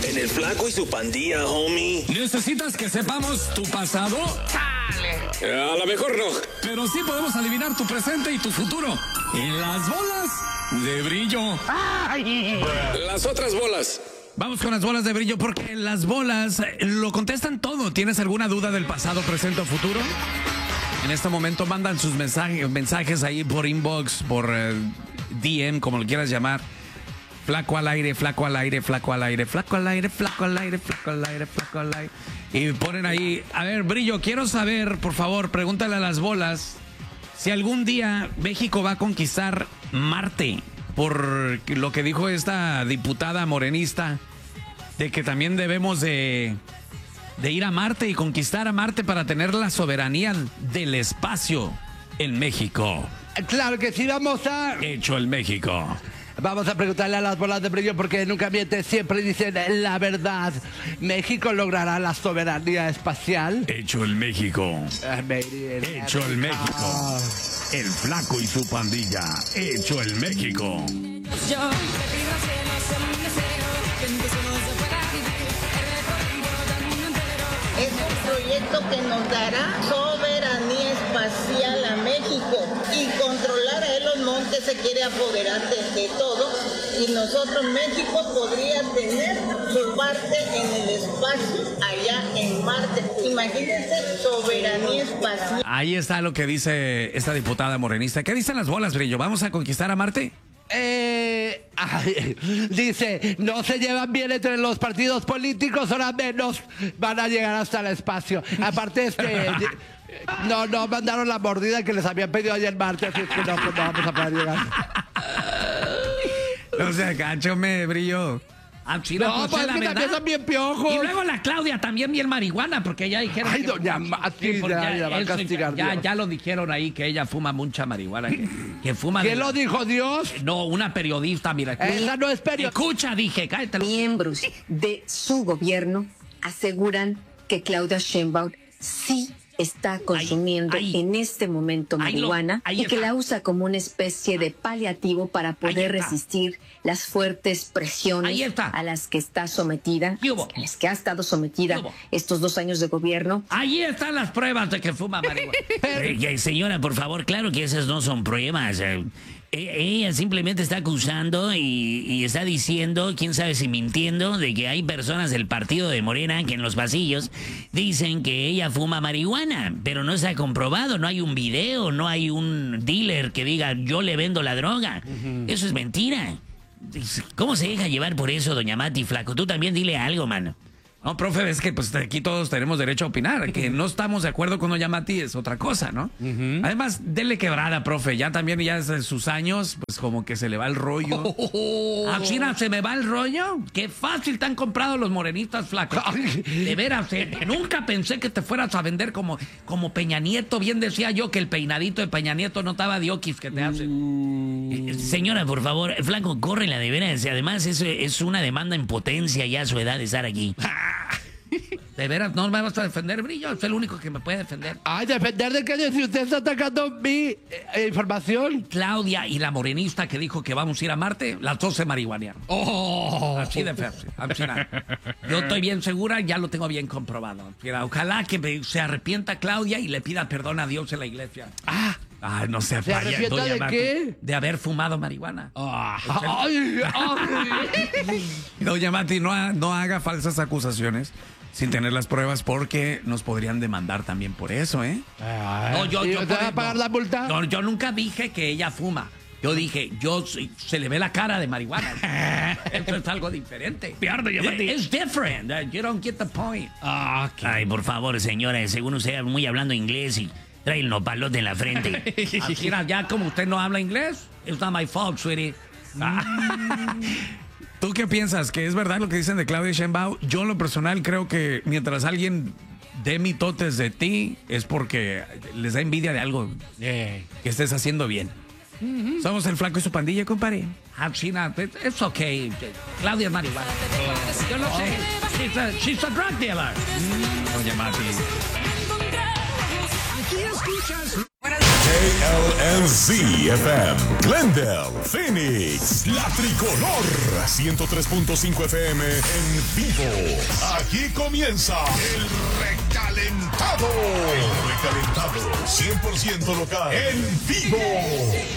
En el Flaco y su Pandilla, homie. ¿Necesitas que sepamos tu pasado? ¡Chale! A lo mejor no. Pero sí podemos adivinar tu presente y tu futuro. En las bolas de brillo. ¡Ay! Las otras bolas. Vamos con las bolas de brillo porque las bolas lo contestan todo. ¿Tienes alguna duda del pasado, presente o futuro? En este momento mandan sus mensajes ahí por inbox, por DM, como lo quieras llamar. Flaco al aire, flaco al aire, flaco al aire, flaco al aire, flaco al aire, flaco al aire, flaco al aire. Y ponen ahí, a ver, Brillo, quiero saber, por favor, pregúntale a las bolas si algún día México va a conquistar Marte, por lo que dijo esta diputada morenista, de que también debemos de ir a Marte y conquistar a Marte para tener la soberanía del espacio en México. Claro que sí, vamos a... Hecho en México. Vamos a preguntarle a las bolas de brillo porque nunca mienten, siempre dicen la verdad. ¿México logrará la soberanía espacial? Hecho en México. Hecho en México. El Flaco y su Pandilla. Hecho en México. Es un proyecto que nos dará soberanía espacial a México y controlar a Elon Musk, que se quiere apoderar de todo, y nosotros, México, podría tener su parte en el espacio allá en Marte. Imagínense, soberanía espacial. Ahí está lo que dice esta diputada morenista. ¿Qué dicen las bolas, Brillo? ¿Vamos a conquistar a Marte? Dice, no se llevan bien entre los partidos políticos, ahora menos van a llegar hasta el espacio. Aparte es que no mandaron la mordida que les habían pedido ayer en Marte, así es que no vamos a poder llegar. No se cachome, Brillo. No, pues que también son bien piojos. Y luego la Claudia también bien marihuana, porque ya dijeron... Ay, doña Mati, ya lo dijeron ahí, que ella fuma mucha marihuana. Que fuma... ¿Quién lo dijo, Dios? No, una periodista, mira. Esa no es periodista. Escucha, dije, cállate. Miembros de su gobierno aseguran que Claudia Sheinbaum sí está consumiendo en este momento marihuana y que la usa como una especie de paliativo para poder resistir las fuertes presiones a las que está sometida, a las que ha estado sometida estos 2 años de gobierno. Ahí están las pruebas de que fuma marihuana. Señora, por favor, claro que esas no son pruebas. Ella simplemente está acusando y está diciendo, quién sabe si mintiendo, de que hay personas del partido de Morena que en los pasillos dicen que ella fuma marihuana, pero no se ha comprobado, no hay un video, no hay un dealer que diga yo le vendo la droga. Eso es mentira. ¿Cómo se deja llevar por eso, doña Mati, Flaco? Tú también dile algo, mano. No, profe, es que pues aquí todos tenemos derecho a opinar. Que no estamos de acuerdo con doña Mati es otra cosa, ¿no? Además, dele quebrada, profe. Ya también, ya desde sus años, pues como que se le va el rollo. China, ¿se me va el rollo? Qué fácil te han comprado los morenistas, Flaco. De veras, nunca pensé que te fueras a vender como Peña Nieto. Bien decía yo que el peinadito de Peña Nieto no estaba de oquis que te hacen. Señora, por favor, Flaco, córrela de veras. Además, eso es una demanda en potencia ya a su edad de estar aquí. De veras, no me vas a defender, Brillo. Es el único que me puede defender. Ay, ¿defender de qué? Si usted está atacando mi información. Claudia y la morenista que dijo que vamos a ir a Marte, las dos se marihuanearon. Así de fácil. Yo estoy bien segura, ya lo tengo bien comprobado. Mira, ojalá que se arrepienta Claudia y le pida perdón a Dios en la iglesia. Ay, no se falla. ¿Se arrepienta de qué? De haber fumado marihuana. Doña Mati, no haga falsas acusaciones sin tener las pruebas porque nos podrían demandar también por eso, ¿eh? No, ¿te va a pagar la multa? No, yo nunca dije que ella fuma. Yo dije, se le ve la cara de marihuana. Esto es algo diferente. Es different. You don't get the point. Okay. Ay, por favor, señora, según usted muy hablando inglés y trae el nopalote en la frente. Mira, ya como usted no habla inglés, it's not my fault, sweetie. ¿Tú qué piensas? ¿Que es verdad lo que dicen de Claudia Sheinbaum? Yo en lo personal creo que mientras alguien dé mitotes de ti es porque les da envidia de algo que estés haciendo bien. Somos el Flaco y su Pandilla, compadre. China, it's okay. Claudia es marihuana. Yo no sé. She's a drug dealer. Doña Mati. Aquí escuchas KLNZ FM, Glendale, Phoenix, La Tricolor, 103.5 FM en vivo. Aquí comienza el recalentado. El recalentado, 100% local, en vivo.